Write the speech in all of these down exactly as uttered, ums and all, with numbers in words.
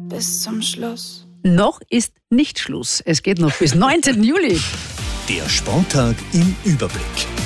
bis zum Schluss. Noch ist nicht Schluss. Es geht noch bis neunzehnten Juli. Der Sporttag im Überblick.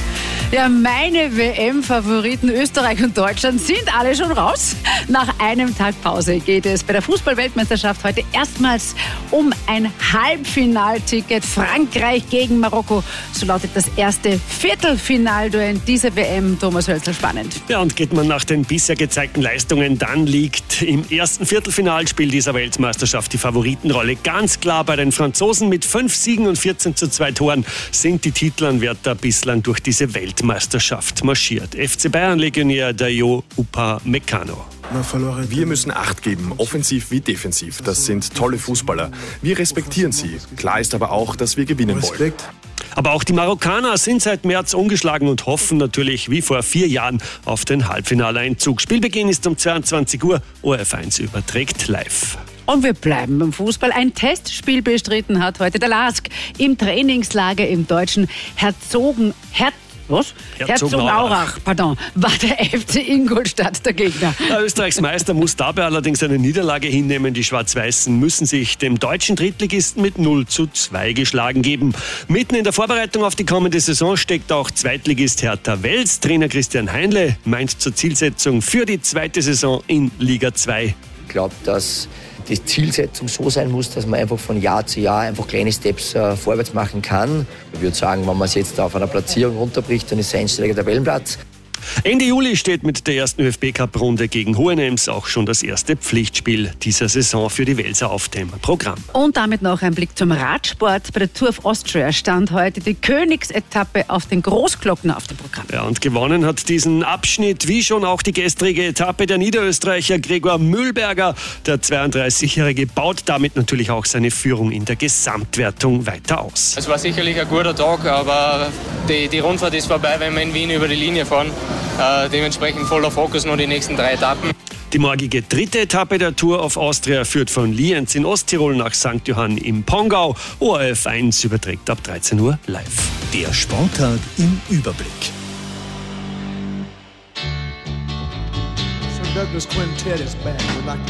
Ja, meine W M-Favoriten Österreich und Deutschland sind alle schon raus. Nach einem Tag Pause geht es bei der Fußball-Weltmeisterschaft heute erstmals um ein Halbfinalticket. Frankreich gegen Marokko. So lautet das erste Viertelfinalduell dieser W M. Thomas Hölzl, spannend. Ja, und geht man nach den bisher gezeigten Leistungen, dann liegt im ersten Viertelfinalspiel dieser Weltmeisterschaft die Favoritenrolle ganz klar bei den Franzosen. Mit fünf Siegen und vierzehn zu zwei Toren sind die Titelanwärter bislang durch diese Weltmeisterschaft Meisterschaft marschiert. F C Bayern-Legionär Dayot Upamecano. Wir müssen Acht geben, offensiv wie defensiv. Das sind tolle Fußballer. Wir respektieren sie. Klar ist aber auch, dass wir gewinnen wollen. Aber auch die Marokkaner sind seit März ungeschlagen und hoffen natürlich wie vor vier Jahren auf den Halbfinaleinzug. Spielbeginn ist um zweiundzwanzig Uhr. O R F eins überträgt live. Und wir bleiben beim Fußball. Ein Testspiel bestritten hat heute der LASK im Trainingslager im deutschen Herzogen... Her Was? Herzogenaurach, pardon, war der F C Ingolstadt der Gegner. Der Österreichs Meister muss dabei allerdings eine Niederlage hinnehmen. Die Schwarz-Weißen müssen sich dem deutschen Drittligisten mit null zu zwei geschlagen geben. Mitten in der Vorbereitung auf die kommende Saison steckt auch Zweitligist Hertha Wels. Trainer Christian Heinle meint zur Zielsetzung für die zweite Saison in Liga zwei. Ich glaube, dass die Zielsetzung so sein muss, dass man einfach von Jahr zu Jahr einfach kleine Steps äh, vorwärts machen kann. Ich würde sagen, wenn man es jetzt auf einer Platzierung runterbricht, dann ist es einstelliger Tabellenplatz. Ende Juli steht mit der ersten ÖFB-Cup-Runde gegen Hohenems auch schon das erste Pflichtspiel dieser Saison für die Welser auf dem Programm. Und damit noch ein Blick zum Radsport. Bei der Tour of Austria stand heute die Königsetappe auf den Großglockner auf dem Programm. Ja, und gewonnen hat diesen Abschnitt, wie schon auch die gestrige Etappe, der Niederösterreicher Gregor Mühlberger. Der zweiunddreißigjährige baut damit natürlich auch seine Führung in der Gesamtwertung weiter aus. Es war sicherlich ein guter Tag, aber die, die Rundfahrt ist vorbei, wenn wir in Wien über die Linie fahren. Äh, dementsprechend voller Fokus nur die nächsten drei Etappen. Die morgige dritte Etappe der Tour of Austria führt von Lienz in Osttirol nach Sankt Johann im Pongau. O R F eins überträgt ab dreizehn Uhr live. Der Sporttag im Überblick. Sir Douglas Quintet is back. We'd like to